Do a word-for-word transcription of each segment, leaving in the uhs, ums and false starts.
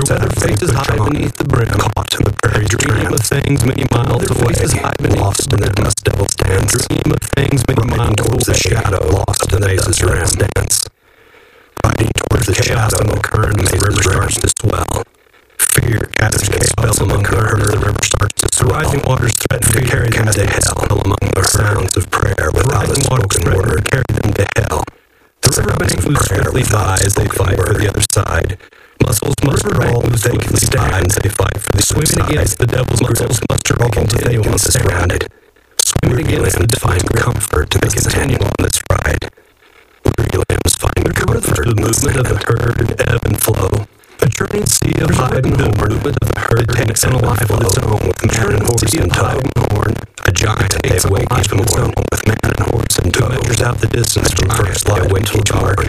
Other faces hide beneath the brim, caught in the prairie dream of things many miles away, faces hide beneath lost in the dust devil's dance, dream of things many miles towards the shadow, lost in the maze's dance, riding towards the shadow, the current as the river starts to swell. Fear gathers spells among the herd, the river starts to swell. Rising waters threaten to carry them to hell among the sounds of prayer. Without a spoken word, carry them to hell. The riverbanks move swiftly by as they fight for the other side. Muscles muster all as they can stand as they fight for the swimming against the devil's muscles muster all as they can stand. Swimming against the divine comfort to continue on this ride. Weary lambs find comfort through the movement of the herd and ebb and flow. A churning sea of hide and horn, movement of the herd takes in a life of its own with man and horse and tow. A giant takes a life of its own with man and horse and tow. Measures out the distance from first light until dark.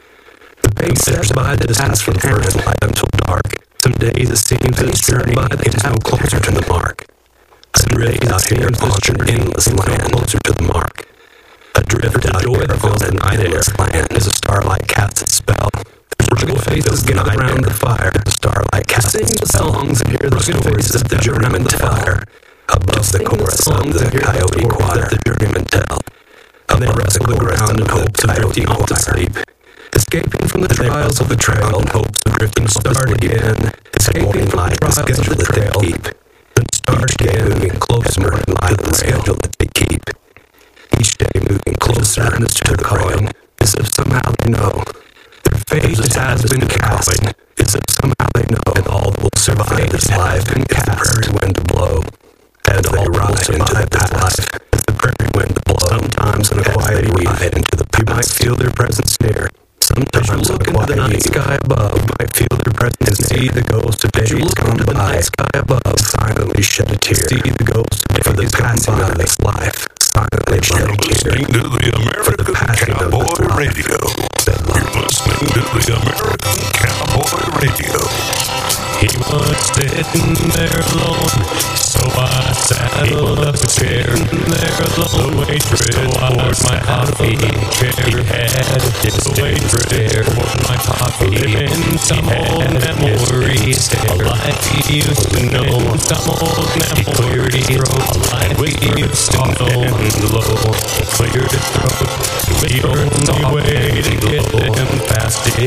The pace bears by the distance from first light until dark. Some days it seems that it's journey by that is no closer to the mark. Some days out here on an endless land closer to the mark. Adrift out here on an endless land as a starlight casts its spell. Rugged faces gather around the fire. The starlight casts sing the songs and hear the stories that the journeyman tell. Above the chorus songs of the coyote choir that the journeyman tell. And they rest the ground in hopes of drifting off to sleep. Escaping from the trials of the trail in hopes of drifting start again. Escaping from the trials of the trail keep. Then start again, moving closer in line to the schedule that they keep. Each day moving closer to the calling, as if somehow they know. Their fate has been cast, as if somehow they know that all will survive this life if the prairie wind to blow. And all rise into the life if the prairie wind to blow. Sometimes in a quiet ride into the you might feel their presence near. Sometimes you look into the night sky above, you might feel their presence and see the ghost of days come by. The night sky above, silently shed a tear. See the ghost of for the passing of this life. Silently shed a tear. Listening to the American Cowboy Radio. You're listening to the American Cowboy Radio. He was sitting there alone, so I saddled up a chair. There alone, the waitress poured my coffee. Chair had his waitress poured my coffee. Living some old memories, a life he used to know. Some old memories, a life we used to know. Low, cleared his throat. The only way to get him past it